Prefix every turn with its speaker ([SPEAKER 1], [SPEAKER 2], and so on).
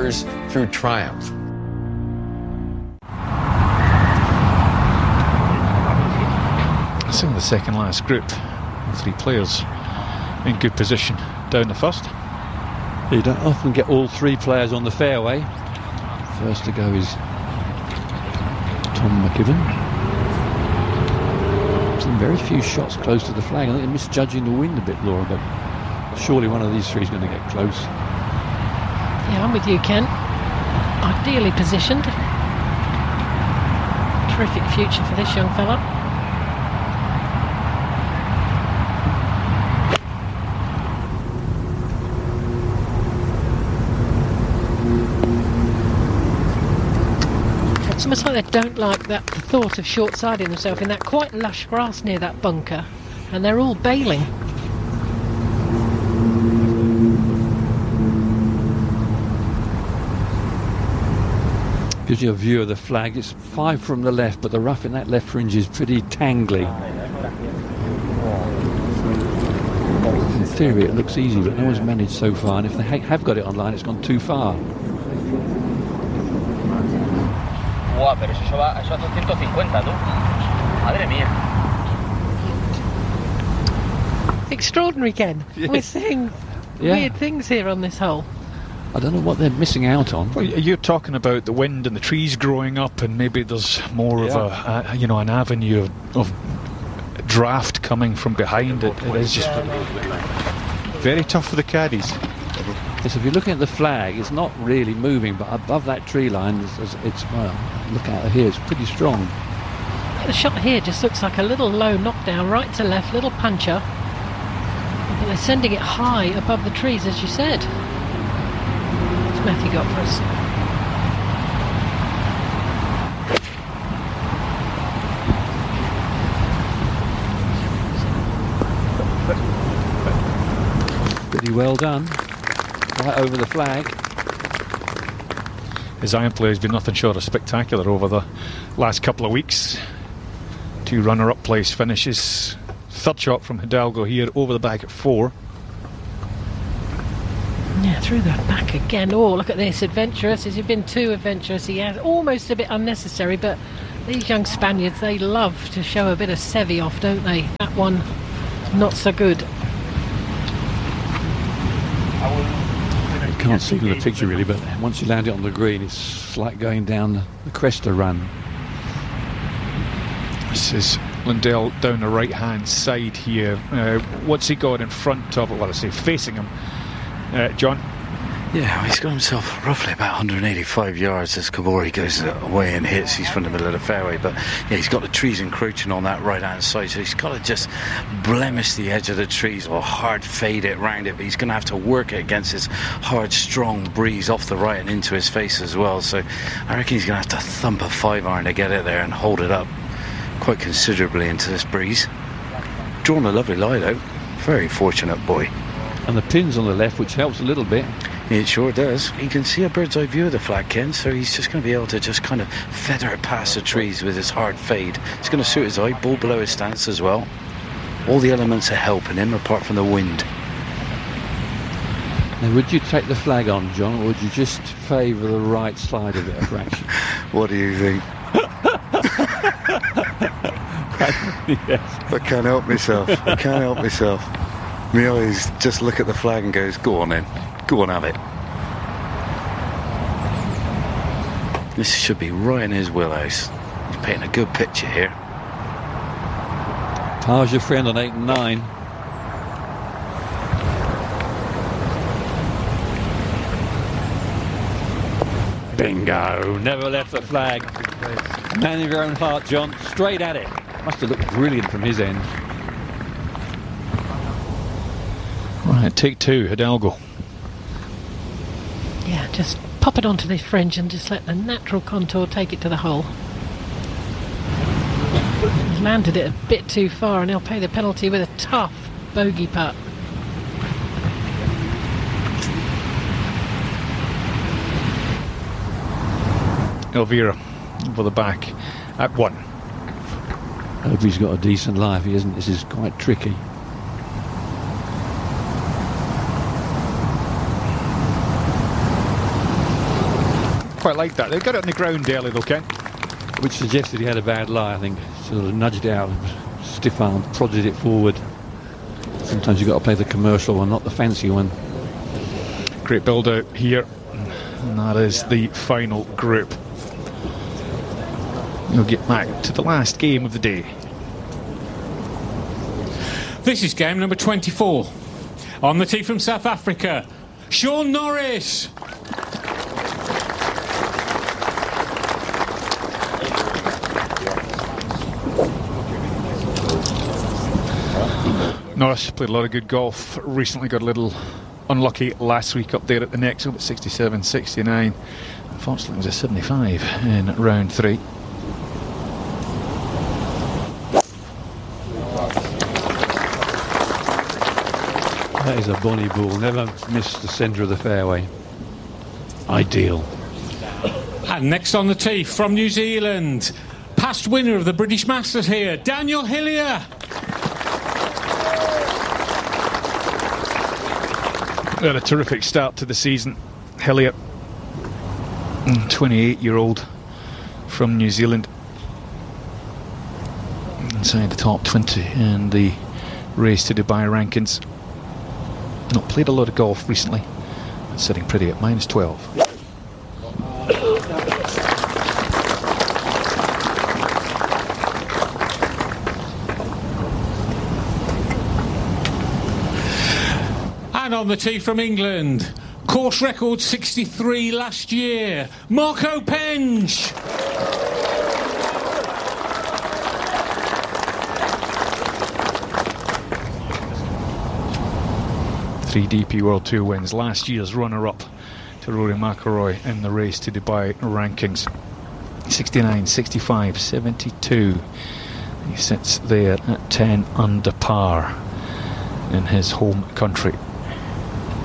[SPEAKER 1] years through triumph.
[SPEAKER 2] It's in the second last group. 3 players in good position down the first.
[SPEAKER 3] You don't often get all 3 players on the fairway. First to go is Tom McKibben. Some very few shots close to the flag. I think they're misjudging the wind a bit, Laura, but surely one of these 3 is going to get close.
[SPEAKER 4] Yeah, I'm with you, Ken. Ideally positioned. Terrific future for this young fella. It's almost like they don't like the thought of short-siding themselves in that quite lush grass near that bunker, and they're all bailing.
[SPEAKER 3] Gives you a view of the flag. It's 5 from the left, but the rough in that left fringe is pretty tangly. In theory it looks easy, but no one's managed so far, and if they have got it online, it's gone too far.
[SPEAKER 5] Pero eso va a 250, tú. Madre mía.
[SPEAKER 4] Extraordinary, Ken.
[SPEAKER 3] Yes.
[SPEAKER 4] We're seeing weird things here on this hole.
[SPEAKER 3] I don't know what they're missing out on.
[SPEAKER 2] Well, you're talking about the wind and the trees growing up, and maybe there's more of an avenue of draft coming from behind it. It is just very tough for the caddies.
[SPEAKER 3] Yes, if you're looking at the flag, it's not really moving, but above that tree line, it's well, look out here, it's pretty strong.
[SPEAKER 4] The shot here just looks like a little low knockdown, right to left, little puncher. But they're sending it high above the trees, as you said. What's Matthew got for us?
[SPEAKER 3] Pretty well done. Right over the flag.
[SPEAKER 2] His iron play has been nothing short of spectacular over the last couple of weeks. 2 runner-up place finishes. 3rd shot from Hidalgo here over the back at 4.
[SPEAKER 4] Yeah, through the back again. Oh, look at this, adventurous. Has he been too adventurous? He has. Almost a bit unnecessary, but these young Spaniards, they love to show a bit of Seve off, don't they? That one, not so good.
[SPEAKER 3] You can't see the picture really, but once you land it on the green, it's like going down the Cresta run.
[SPEAKER 2] This is Lindell down the right-hand side here. What's he got in front of it? Well, I say facing him. John?
[SPEAKER 6] Yeah, he's got himself roughly about 185 yards as Kabori goes away and hits. He's from the middle of the fairway, but yeah, he's got the trees encroaching on that right-hand side, so he's got to just blemish the edge of the trees or hard fade it round it, but he's going to have to work it against this hard, strong breeze off the right and into his face as well, so I reckon he's going to have to thump a 5-iron to get it there and hold it up quite considerably into this breeze. Drawn a lovely lie though. Very fortunate boy.
[SPEAKER 3] And the pin's on the left, which helps a little bit.
[SPEAKER 6] It sure does. You can see a bird's eye view of the flag, Ken, so he's just going to be able to just kind of feather it past the trees with his hard fade. It's going to suit his eye, ball below his stance as well. All the elements are helping him apart from the wind.
[SPEAKER 3] Now, would you take the flag on, John, or would you just favour the right side of it a fraction?
[SPEAKER 6] What do you think?
[SPEAKER 3] Yes.
[SPEAKER 6] I can't help myself. I can't help myself. My eyes just look at the flag and goes, go on then. Go on, have it. This should be right in his wheelhouse. He's painting a good picture here.
[SPEAKER 3] Par's your friend on 8 and 9. Bingo. Never left the flag. Man of your own heart, John. Straight at it. Must have looked brilliant from his end.
[SPEAKER 2] Right, take 2, Hidalgo.
[SPEAKER 4] Yeah, just pop it onto this fringe and just let the natural contour take it to the hole. He's landed it a bit too far and he'll pay the penalty with a tough bogey putt.
[SPEAKER 2] Elvira over the back at 1.
[SPEAKER 3] I hope he's got a decent life. He isn't. This is quite tricky.
[SPEAKER 2] quite like that. They got it on the ground early though, Ken.
[SPEAKER 3] Which suggested he had a bad lie, I think. Sort of nudged it out, stiff arm, prodded it forward. Sometimes you've got to play the commercial one, not the fancy one.
[SPEAKER 2] Great build out here, and that is the final group. We'll get back to the last game of the day.
[SPEAKER 1] This is game number 24. On the tee from South Africa, Sean Norris.
[SPEAKER 2] Norris played a lot of good golf recently, got a little unlucky last week up there at the next up at 67-69. Unfortunately it was a 75 in round 3.
[SPEAKER 3] That is a bonny ball, never missed the centre of the fairway. Ideal.
[SPEAKER 1] And next on the tee from New Zealand, past winner of the British Masters here, Daniel Hillier.
[SPEAKER 2] Had a terrific start to the season. Hillier, 28-year-old from New Zealand, inside the top 20 in the race to Dubai rankings. Not played a lot of golf recently. It's sitting pretty at -12.
[SPEAKER 1] And on the tee from England, course record 63 last year, Marco Penge.
[SPEAKER 2] Three DP World Tour wins, last year's runner-up to Rory McIlroy in the race to Dubai rankings. 69, 65, 72. He sits there at 10 under par in his home country.